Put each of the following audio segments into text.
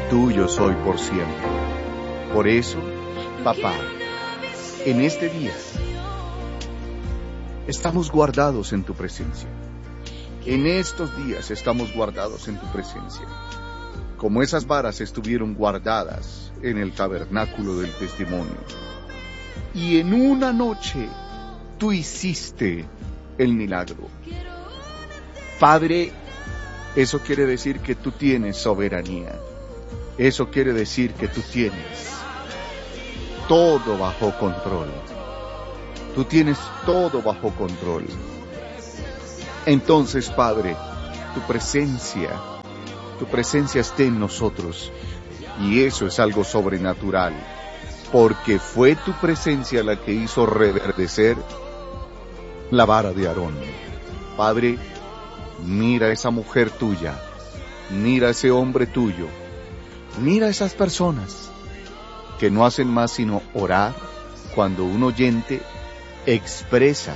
tuyo soy por siempre. Por eso, papá, en este día estamos guardados en tu presencia. En estos días estamos guardados en tu presencia, como esas varas estuvieron guardadas en el tabernáculo del testimonio. Y en una noche tú hiciste el milagro. Padre, eso quiere decir que tú tienes soberanía. Eso quiere decir que tú tienes todo bajo control. Tú tienes todo bajo control. Entonces, Padre, tu presencia esté en nosotros. Y eso es algo sobrenatural, porque fue tu presencia la que hizo reverdecer la vara de Aarón. Padre, mira a esa mujer tuya, mira a ese hombre tuyo, mira a esas personas que no hacen más sino orar cuando un oyente expresa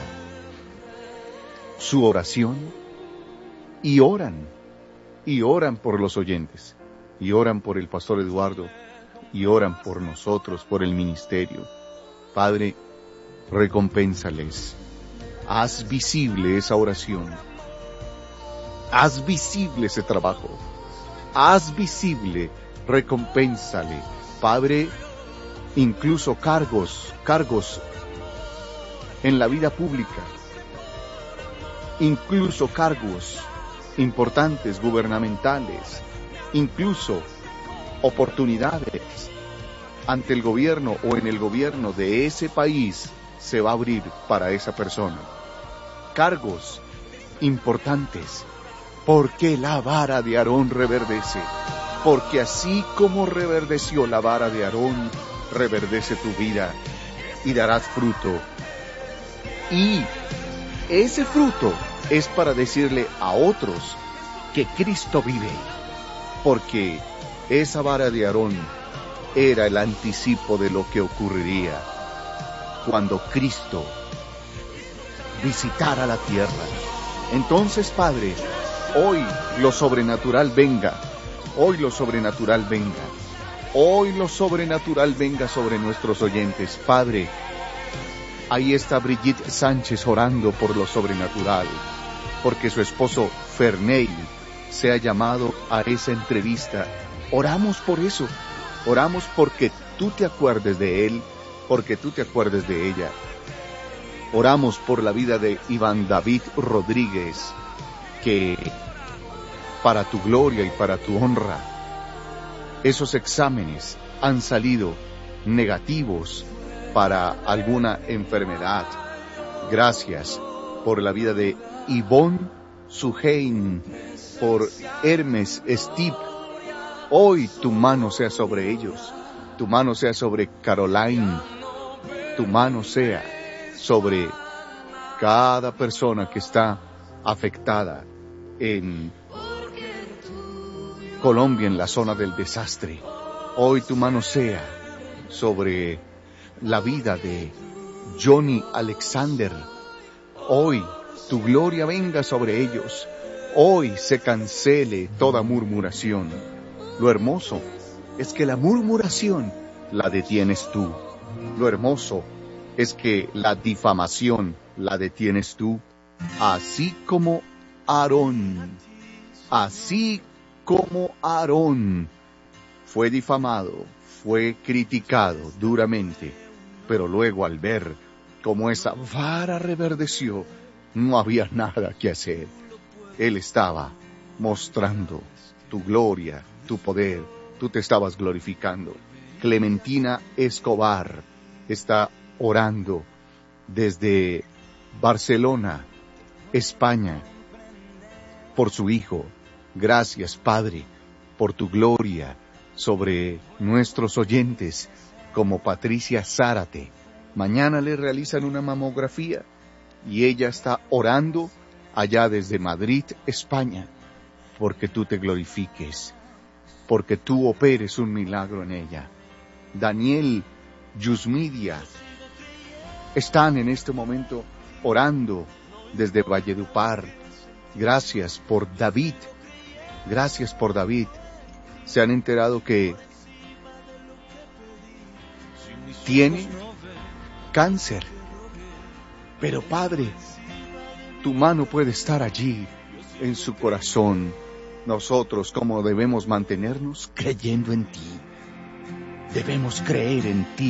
su oración y oran por los oyentes, y oran por el pastor Eduardo, y oran por nosotros, por el ministerio. Padre, recompénsales, haz visible esa oración, haz visible ese trabajo, haz visible, recompénsale, Padre, incluso cargos en la vida pública, incluso cargos importantes gubernamentales, incluso oportunidades ante el gobierno o en el gobierno de ese país se va a abrir para esa persona. Cargos importantes, porque la vara de Aarón reverdece, porque así como reverdeció la vara de Aarón, reverdece tu vida y darás fruto. Y ese fruto es para decirle a otros que Cristo vive, porque esa vara de Aarón era el anticipo de lo que ocurriría cuando Cristo visitara la tierra. Entonces, Padre, hoy lo sobrenatural venga, hoy lo sobrenatural venga, hoy lo sobrenatural venga sobre nuestros oyentes. Padre, ahí está Brigitte Sánchez orando por lo sobrenatural, porque su esposo Ferney se ha llamado a esa entrevista. Oramos por eso, oramos porque tú te acuerdes de él, porque tú te acuerdes de ella. Oramos por la vida de Iván David Rodríguez, que para tu gloria y para tu honra, esos exámenes han salido negativos para alguna enfermedad. Gracias por la vida de Ivonne Sujein, por Hermes Steve. Hoy tu mano sea sobre ellos, tu mano sea sobre Caroline, tu mano sea sobre cada persona que está afectada en Colombia, en la zona del desastre. Hoy tu mano sea sobre la vida de Johnny Alexander. Hoy tu gloria venga sobre ellos. Hoy se cancele toda murmuración. Lo hermoso es que la murmuración la detienes tú. Lo hermoso es que la difamación la detienes tú. Así como Aarón fue difamado, fue criticado duramente, pero luego al ver cómo esa vara reverdeció, no había nada que hacer. Él estaba mostrando tu gloria, tu poder, tú te estabas glorificando. Clementina Escobar está orando desde Barcelona, España, por su hijo. Gracias, Padre, por tu gloria sobre nuestros oyentes, como Patricia Zárate. Mañana le realizan una mamografía y ella está orando allá desde Madrid, España, porque tú te glorifiques, porque tú operes un milagro en ella. Daniel Yusmidia están en este momento orando desde Valledupar. Gracias por David, se han enterado que tiene cáncer. Pero Padre, tu mano puede estar allí, en su corazón. Nosotros, ¿cómo debemos mantenernos? Creyendo en ti. Debemos creer en ti.